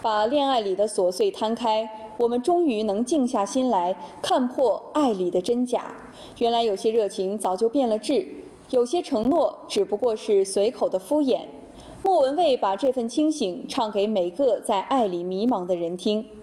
把恋爱里的琐碎摊开，我们终于能静下心来看破爱里的真假。原来有些热情早就变了质，有些承诺只不过是随口的敷衍。莫文蔚把这份清醒唱给每个在爱里迷茫的人听。